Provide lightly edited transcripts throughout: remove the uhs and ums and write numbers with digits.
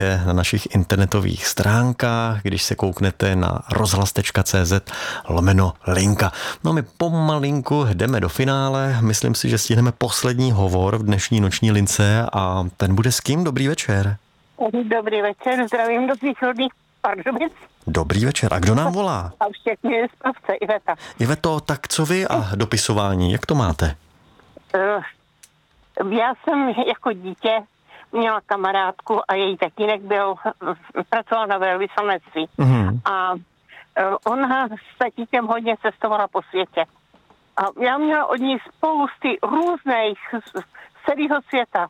je na našich internetových stránkách, když se kouknete na rozhlas.cz/linka. No my pomalinku jdeme do finále, myslím si, že stihneme poslední hovor v dnešní noční lince a ten bude s kým? Dobrý večer. Dobrý večer, zdravím do východních Pardubic. Dobrý večer, a kdo nám volá? A všechny spavce, Iveta. Iveto, tak co vy a dopisování, jak to máte? Já jsem jako dítě měla kamarádku a její tatínek pracoval na velvyslanectví. A ona s tatíkem hodně cestovala po světě. A já měla od ní spousty různých z celého světa.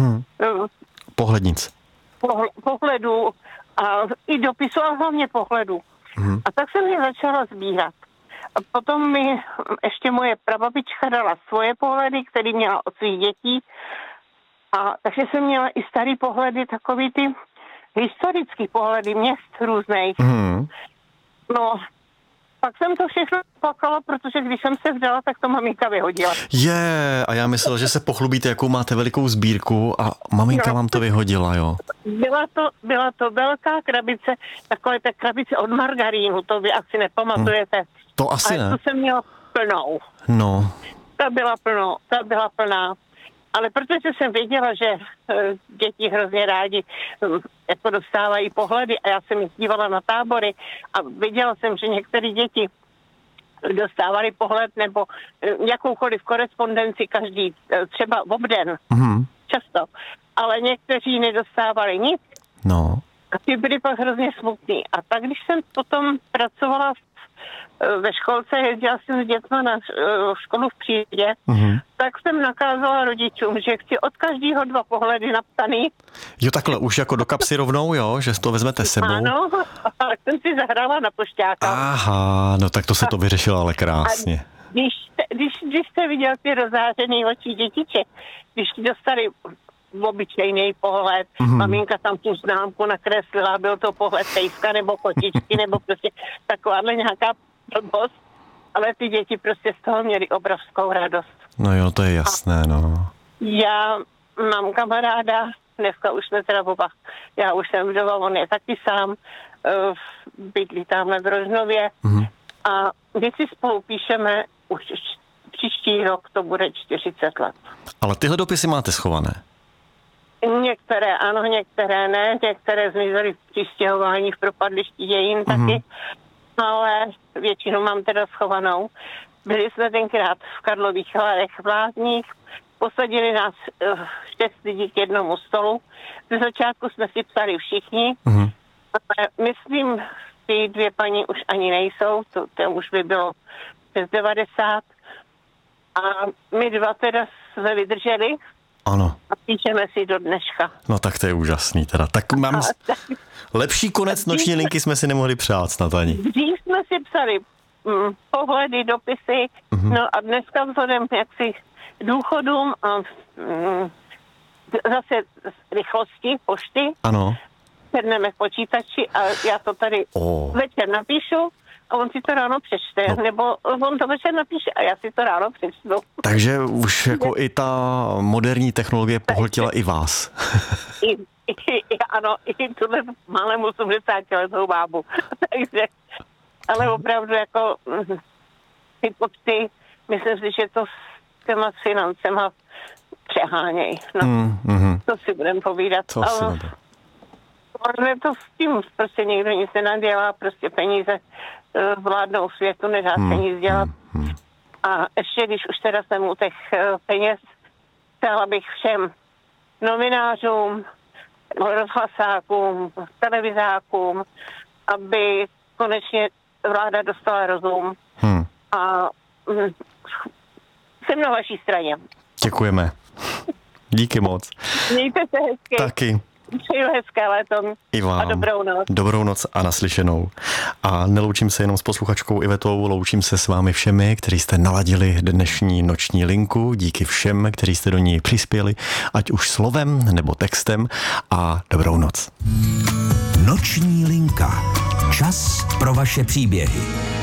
Pohlednic. Pohledů a i dopisů, ale hlavně pohledů. A tak jsem je začala sbírat. A potom mi ještě moje prababička dala svoje pohledy, které měla od svých dětí. A takže jsem měla i starý pohledy, takový ty historický pohledy měst různých. No, pak jsem to všechno plakala, protože když jsem se vdala, tak to maminka vyhodila. A já myslel, že se pochlubíte, jakou máte velikou sbírku a maminka vám to vyhodila, jo? Byla to velká krabice, takové ta krabice od margarínu, to vy asi nepamatujete. To asi ne. Ale to jsem měla plnou. No. Ta byla plná. Ale protože jsem věděla, že děti hrozně rádi jako dostávají pohledy a já jsem jich dívala na tábory a viděla jsem, že některé děti dostávali pohled nebo jakoukoliv korespondenci každý, třeba v obden, často, ale někteří nedostávali nic. No. A ty byli pak hrozně smutný. A tak, když jsem potom pracovala ve školce, jezdila jsem s dětma na školu v Přírodě, tak jsem nakázala rodičům, že chci od každého 2 pohledy napsaný. Jo, takhle už jako do kapsy rovnou, jo, že to vezmete sebou. Ano, a jsem si zahrála na pošťáka. Aha, no tak to se to vyřešilo ale krásně. Když jste viděl ty rozářený oči dětiček, když dostali obyčejný pohled, maminka tam tu známku nakreslila, byl to pohled pejska nebo kočičky, nebo prostě takováhle nějaká blbost, ale ty děti prostě z toho měly obrovskou radost. No jo, to je jasné, no. Já mám kamaráda, dneska už jsme teda oba, já už jsem vdova, on je taky sám, bydlí tamhle v Rožnově a my si spolu píšeme už příští rok, to bude 40 let. Ale tyhle dopisy máte schované? Některé ano, některé ne, některé zmizely v přistěhování v propadlišti dějin taky, ale většinu mám teda schovanou. Byli jsme tenkrát v Karlových Varech v Lázních, posadili nás 6 lidí k jednomu stolu. Ze začátku jsme si psali všichni, ale myslím, ty 2 paní už ani nejsou, to už by bylo přes 90. A my 2 teda jsme vydrželi. Ano. A píšeme si do dneška. No tak to je úžasný teda. Tak mám lepší konec noční linky jsme si nemohli přát snad ani. Dřív jsme si psali pohledy, dopisy, no a dneska vzhledem jaksi důchodům a zase rychlosti pošty. Ano. Sedneme k počítači a já to tady večer napíšu a on si to ráno přečte, nebo on to večer napíše a já si to ráno přečtu. Takže už jako i ta moderní technologie pohltila i vás. Ano, i tuhle malém 80letou bábu. Takže, ale opravdu jako ty počty, myslím si, že to s těma financema přeháněj. No, to si budeme povídat. Ale to s tím prostě nikdo nic nenadělá, prostě peníze vládnou světu, nedá se nic dělat. A ještě když už teda jsem u těch peněz, chtěla bych všem novinářům, rozhlasákům, televizákům, aby konečně vláda dostala rozum. A jsem na vaší straně. Děkujeme. Díky moc. Mějte se hezky. Taky. Přeju hezké léto. I vám. A dobrou noc. Dobrou noc a naslyšenou. A neloučím se jenom s posluchačkou Ivetou, loučím se s vámi všemi, kteří jste naladili dnešní noční linku. Díky všem, kteří jste do ní přispěli, ať už slovem nebo textem, a dobrou noc. Noční linka. Čas pro vaše příběhy.